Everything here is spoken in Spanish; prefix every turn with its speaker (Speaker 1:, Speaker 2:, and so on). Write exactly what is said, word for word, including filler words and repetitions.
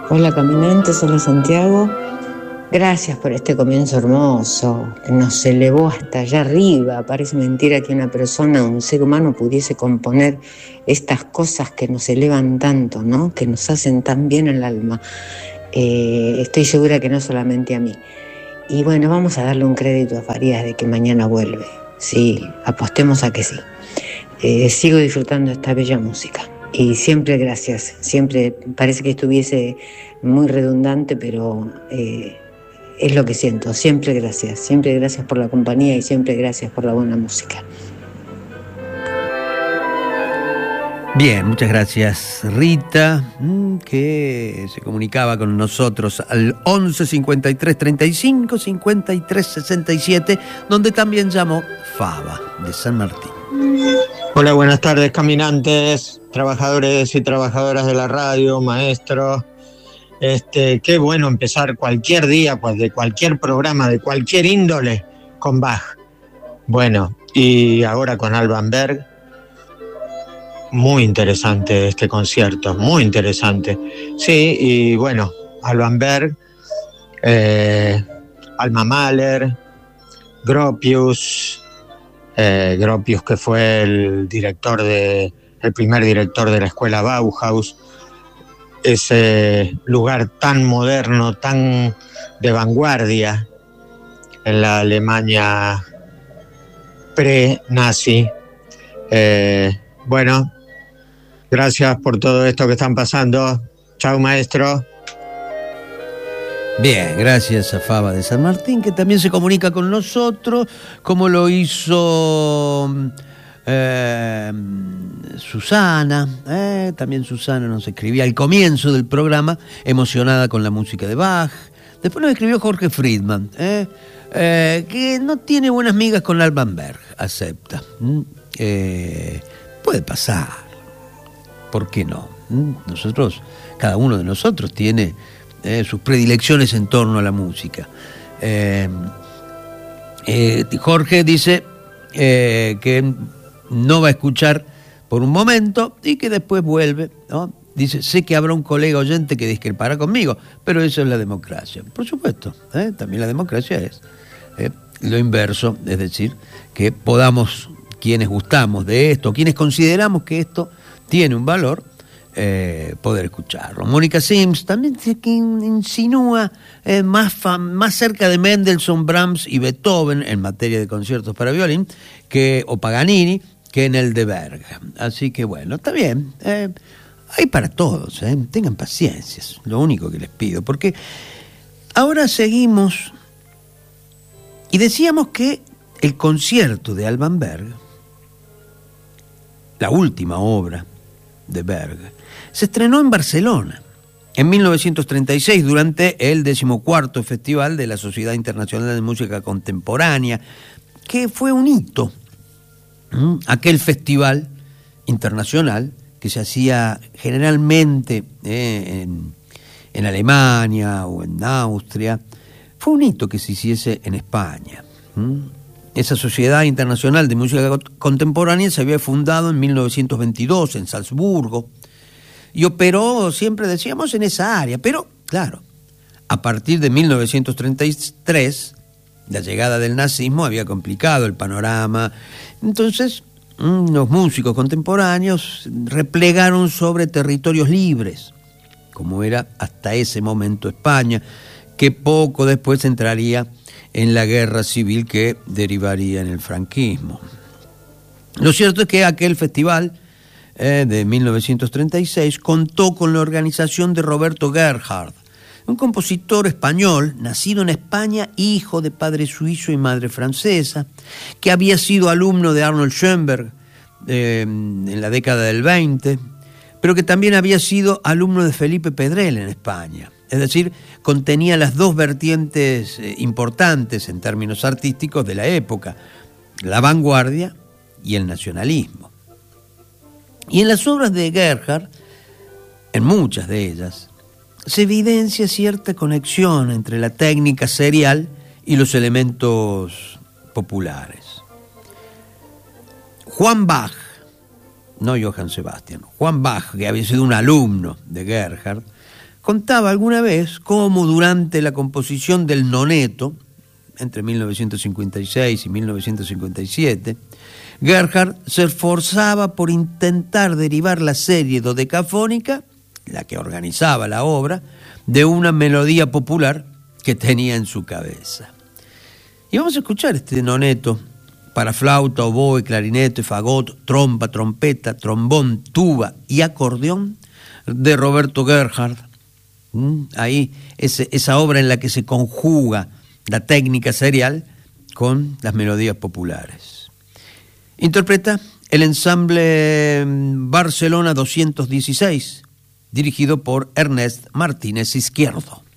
Speaker 1: Hola caminantes, hola Santiago. Gracias por este comienzo hermoso, que nos elevó hasta allá arriba. Parece mentira que una persona, un ser humano pudiese componer estas cosas que nos elevan tanto, ¿no? Que nos hacen tan bien al alma. Eh, estoy segura que no solamente a mí. Y bueno, vamos a darle un crédito a Farías de que mañana vuelve. Sí, apostemos a que sí. Eh, sigo disfrutando esta bella música. Y siempre gracias, siempre parece que estuviese muy redundante, pero eh, es lo que siento. Siempre gracias, siempre gracias por la compañía y siempre gracias por la buena música.
Speaker 2: Bien, muchas gracias Rita, que se comunicaba con nosotros al once cincuenta y tres treinta y cinco cincuenta y tres sesenta y siete, donde también llamó Faba de San Martín.
Speaker 3: Hola, buenas tardes caminantes, trabajadores y trabajadoras de la radio, maestros. Este, qué bueno empezar cualquier día, pues de cualquier programa, de cualquier índole, con Bach. Bueno, y ahora con Alban Berg. Muy interesante este concierto, muy interesante. Sí, y bueno, Alban Berg, eh, Alma Mahler, Gropius, eh, Gropius que fue el director de, el primer director de la escuela Bauhaus, ese lugar tan moderno, tan de vanguardia en la Alemania pre-nazi. Eh, bueno, gracias por todo esto que están pasando. Chao, maestro.
Speaker 2: Bien, gracias a Faba de San Martín, que también se comunica con nosotros, como lo hizo eh, Susana. Eh, también Susana nos escribía al comienzo del programa, emocionada con la música de Bach. Después nos escribió Jorge Friedman, eh, eh, que no tiene buenas migas con Alban Berg, acepta. Mm, eh, puede pasar, ¿por qué no? Mm, nosotros, cada uno de nosotros tiene Eh, sus predilecciones en torno a la música. Eh, eh, Jorge dice eh, que no va a escuchar por un momento y que después vuelve, ¿no? Dice, sé que habrá un colega oyente que discrepará conmigo, pero eso es la democracia. Por supuesto, ¿eh? También la democracia es eh, lo inverso, es decir, que podamos, quienes gustamos de esto, quienes consideramos que esto tiene un valor, Eh, poder escucharlo. Mónica Sims también se insinúa eh, más, fam, más cerca de Mendelssohn, Brahms y Beethoven en materia de conciertos para violín que, o Paganini, que en el de Berg. Así que bueno, está bien. Eh, hay para todos, eh, tengan paciencia, es lo único que les pido, porque ahora seguimos y decíamos que el concierto de Alban Berg, la última obra de Berg, se estrenó en Barcelona en mil novecientos treinta y seis durante el decimocuarto Festival de la Sociedad Internacional de Música Contemporánea, que fue un hito. ¿Mm? Aquel festival internacional que se hacía generalmente eh, en, en Alemania o en Austria, fue un hito que se hiciese en España. ¿Mm? Esa Sociedad Internacional de Música Contemporánea se había fundado en mil novecientos veintidós en Salzburgo y operó, siempre decíamos, en esa área. Pero, claro, a partir de mil novecientos treinta y tres, la llegada del nazismo había complicado el panorama. Entonces, los músicos contemporáneos replegaron sobre territorios libres, como era hasta ese momento España, que poco después entraría en la guerra civil que derivaría en el franquismo. Lo cierto es que aquel festival eh, de mil novecientos treinta y seis contó con la organización de Roberto Gerhard, un compositor español, nacido en España, hijo de padre suizo y madre francesa, que había sido alumno de Arnold Schoenberg eh, en la década del veinte, pero que también había sido alumno de Felipe Pedrell en España. Es decir, contenía las dos vertientes eh, importantes en términos artísticos de la época, la vanguardia y el nacionalismo. Y en las obras de Gerhard, en muchas de ellas, se evidencia cierta conexión entre la técnica serial y los elementos populares. Juan Bach, no Johann Sebastian, Juan Bach, que había sido un alumno de Gerhard, contaba alguna vez cómo durante la composición del noneto, entre mil novecientos cincuenta y seis y mil novecientos cincuenta y siete, Gerhardt se esforzaba por intentar derivar la serie dodecafónica, la que organizaba la obra, de una melodía popular que tenía en su cabeza. Y vamos a escuchar este noneto para flauta, oboe, clarinete, fagot, trompa, trompeta, trombón, tuba y acordeón de Roberto Gerhardt. ¿Mm? Ahí ese, esa obra en la que se conjuga la técnica serial con las melodías populares. Interpreta el ensamble Barcelona doscientos dieciséis, dirigido por Ernest Martínez Izquierdo.